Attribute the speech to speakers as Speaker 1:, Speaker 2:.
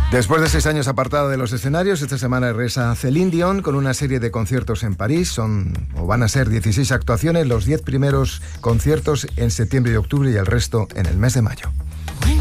Speaker 1: Después de 6 años apartada de los escenarios, esta semana regresa Céline Dion con una serie de conciertos en París. Van a ser 16 actuaciones, los 10 primeros conciertos en septiembre y octubre y el resto en el mes de mayo.